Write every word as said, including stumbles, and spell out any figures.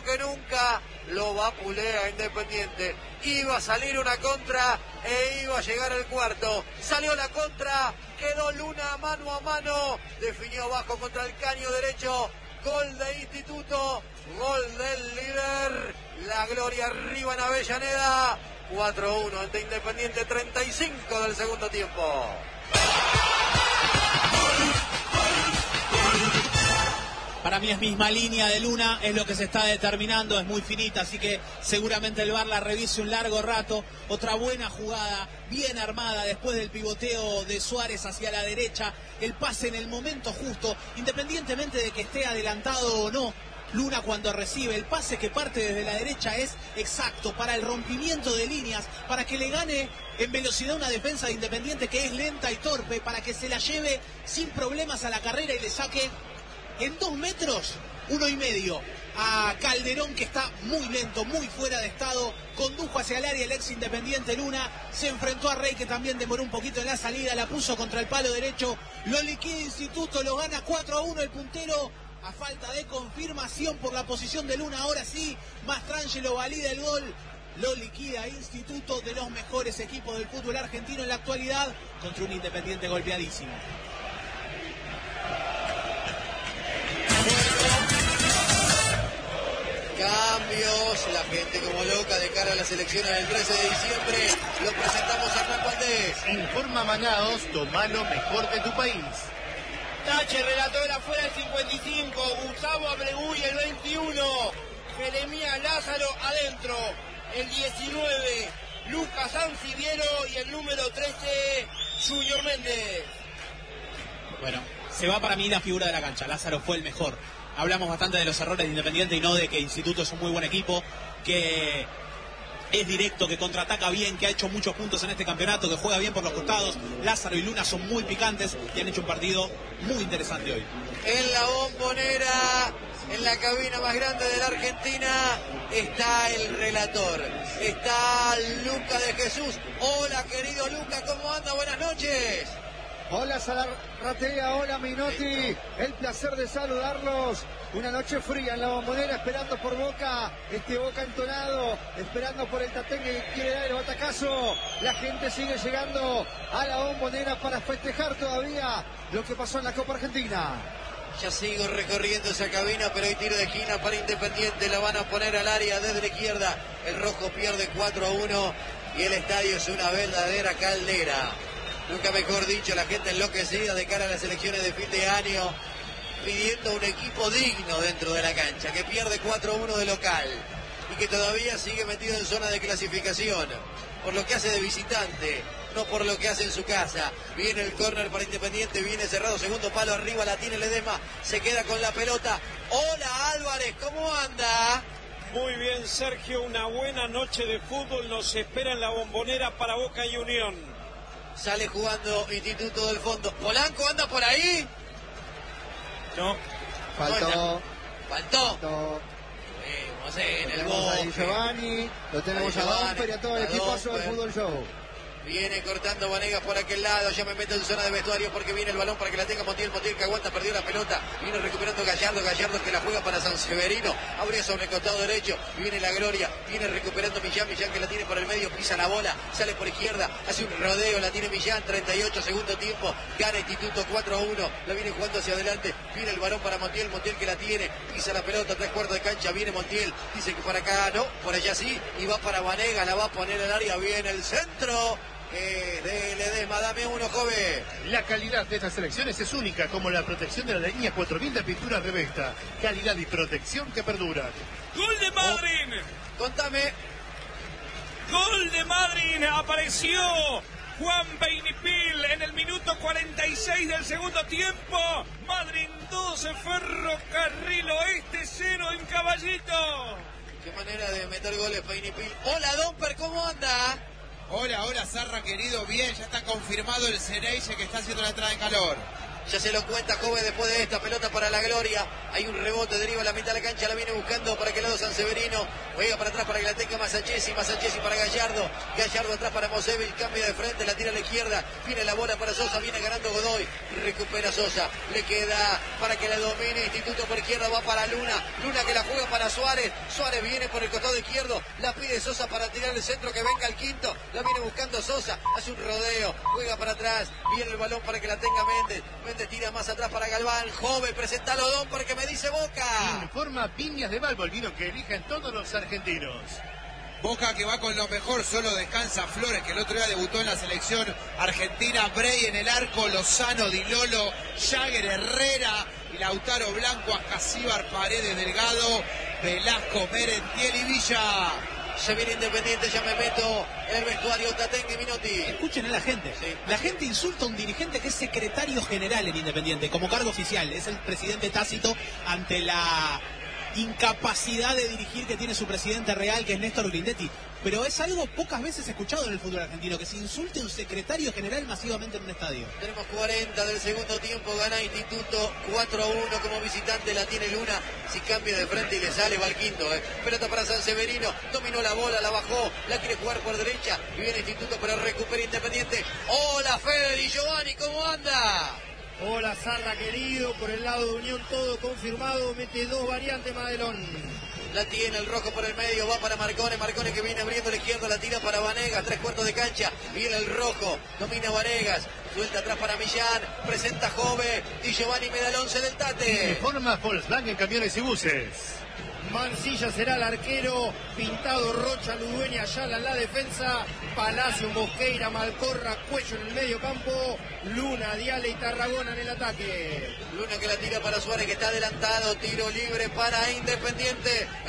que nunca lo vapulea Independiente. Iba a salir una contra e iba a llegar el cuarto. Salió la contra, quedó Luna mano a mano, definió abajo contra el caño derecho. Gol de Instituto, gol del líder. La gloria arriba en Avellaneda. cuatro a uno ante Independiente, treinta y cinco del segundo tiempo. Para mí es misma línea de Luna, es lo que se está determinando, es muy finita, así que seguramente el V A R la revise un largo rato. Otra buena jugada, bien armada, después del pivoteo de Suárez hacia la derecha, el pase en el momento justo, independientemente de que esté adelantado o no. Luna cuando recibe el pase que parte desde la derecha es exacto para el rompimiento de líneas, para que le gane en velocidad una defensa de Independiente que es lenta y torpe, para que se la lleve sin problemas a la carrera y le saque en dos metros, uno y medio, a Calderón, que está muy lento, muy fuera de estado. Condujo hacia el área el ex Independiente Luna, se enfrentó a Rey, que también demoró un poquito en la salida, la puso contra el palo derecho, lo liquida Instituto, lo gana cuatro a uno el puntero, a falta de confirmación por la posición de Luna. Ahora sí, Mastrangelo valida el gol, lo liquida Instituto, de los mejores equipos del fútbol argentino en la actualidad, contra un Independiente golpeadísimo. Cambios, la gente como loca de cara a las elecciones del trece de diciembre. Lo presentamos a Hernán Valdés. Informa Manaos, toma lo mejor de tu país. Tache, relator afuera el cincuenta y cinco, Gustavo Abreguy el veintiuno, Jeremías Lázaro adentro, el diecinueve, Lucas Anciviero y el número trece, Junior Méndez. Bueno, se va para mí la figura de la cancha, Lázaro fue el mejor. Hablamos bastante de los errores de Independiente y no de que Instituto es un muy buen equipo, que es directo, que contraataca bien, que ha hecho muchos puntos en este campeonato, que juega bien por los costados. Lázaro y Luna son muy picantes y han hecho un partido muy interesante hoy. En la Bombonera, en la cabina más grande de la Argentina, está el relator, está Luca de Jesús. Hola, querido Luca, ¿cómo anda? Buenas noches. Hola Salarratea, hola Minotti, el placer de saludarlos. Una noche fría en la Bombonera, esperando por Boca, este Boca entonado, esperando por el Tatengue que quiere dar el batacazo. La gente sigue llegando a la Bombonera para festejar todavía lo que pasó en la Copa Argentina. Ya sigo recorriendo esa cabina, pero hay tiro de esquina para Independiente, la van a poner al área desde la izquierda. El rojo pierde cuatro a uno y el estadio es una verdadera caldera. Nunca mejor dicho, la gente enloquecida de cara a las elecciones de fin de año, pidiendo un equipo digno dentro de la cancha, que pierde cuatro a uno de local y que todavía sigue metido en zona de clasificación, por lo que hace de visitante, no por lo que hace en su casa. Viene el córner para Independiente, viene cerrado, segundo palo arriba, la tiene Ledesma, se queda con la pelota. Hola Álvarez, ¿cómo anda? Muy bien, Sergio, una buena noche de fútbol nos espera en la Bombonera para Boca y Unión. Sale jugando Instituto del fondo. ¿Polanco anda por ahí? No. Faltó. Faltó. Faltó. Vemos en lo el tenemos ahí bosque. Giovanni, lo tenemos Ahí a Giovanni, Domper y a todo el a equipazo del Domper. Fútbol Show. Viene cortando Vanegas por aquel lado, ya me meto en zona de vestuario porque viene el balón para que la tenga Montiel, Montiel que aguanta, perdió la pelota, viene recuperando Gallardo, Gallardo que la juega para San Severino, abre sobre el costado derecho, viene la Gloria, viene recuperando Millán, Millán que la tiene por el medio, pisa la bola, sale por izquierda, hace un rodeo, la tiene Millán, treinta y ocho segundo tiempo, gana Instituto cuatro a uno, la viene jugando hacia adelante, viene el balón para Montiel, Montiel que la tiene, pisa la pelota, tres cuartos de cancha, viene Montiel, dice que para acá no, por allá sí, y va para Vanegas, la va a poner al área, viene el centro. Eh, de Ledesma, dame uno, joven. La calidad de estas selecciones es única, como la protección de la línea cuatro mil de pintura Revesta. Calidad y protección que perduran. ¡Gol de Madryn! Oh, contame. ¡Gol de Madryn! Apareció Juan Beinipil en el minuto cuarenta y seis del segundo tiempo. Madryn doce, Ferrocarril Oeste cero en Caballito. Qué manera de meter goles, Beinipil. Hola, Domper, ¿cómo anda? Hola, hola, Zarra, querido, bien, ya está confirmado el Ceneice que está haciendo la entrada en calor. Ya se lo cuenta Jove después de esta pelota para la gloria. Hay un rebote, deriva a la mitad de la cancha, la viene buscando para que el lado Sanseverino. Juega para atrás para que la tenga Masachesi, Masachesi para Gallardo. Gallardo atrás para Mosevich, cambia de frente, la tira a la izquierda. Viene la bola para Sosa, viene ganando Godoy. Recupera Sosa, le queda para que la domine. Instituto por izquierda, va para Luna. Luna que la juega para Suárez. Suárez viene por el costado izquierdo. La pide Sosa para tirar el centro, que venga el quinto. La viene buscando Sosa, hace un rodeo. Juega para atrás, viene el balón para que la tenga Méndez. Méndez tira más atrás para Galván. Jove, presentalo Don porque me dice Boca. Informa Viñas de Balbo, el vino que eligen todos los argentinos. Boca que va con lo mejor, solo descansa Flores, que el otro día debutó en la selección argentina. Bray en el arco, Lozano, Di Lolo, Jagger, Herrera y Lautaro Blanco, Ascasíbar, Paredes, Delgado, Velasco, Merentiel y Villa. Se viene Independiente, ya me meto en el vestuario. Tatengue y Minotti. Escuchen a la gente. Sí. La gente insulta a un dirigente que es secretario general en Independiente, como cargo oficial. Es el presidente tácito ante la incapacidad de dirigir que tiene su presidente real, que es Néstor Grindetti. Pero es algo pocas veces escuchado en el fútbol argentino, que se insulte a un secretario general masivamente en un estadio. Tenemos cuarenta del segundo tiempo, gana Instituto cuatro a uno como visitante, la tiene Luna. Si cambia de frente y le sale, va al quinto. Eh. Pelota para Sanseverino, dominó la bola, la bajó, la quiere jugar por derecha. Y viene Instituto, pero recupera Independiente. ¡Hola, Fede Di Giovanni! ¿Cómo anda? Hola, Zarra querido, por el lado de Unión todo confirmado, mete dos variantes Madelón. La tiene el rojo por el medio, va para Marcone, Marcone que viene abriendo la izquierda, la tira para Vanegas, tres cuartos de cancha, viene el rojo, domina Vanegas, suelta atrás para Millán, presenta Jove, y Giovanni Medalón se del Tate. Informa Volkswagen Camiones y Buses. Mancilla será el arquero, Pintado, Rocha, Ludueña, Ayala en la defensa, Palacio, Mosqueira, Malcorra, Cuello en el medio campo, Luna, Diale y Tarragona en el ataque. Luna que la tira para Suárez que está adelantado, tiro libre para Independiente.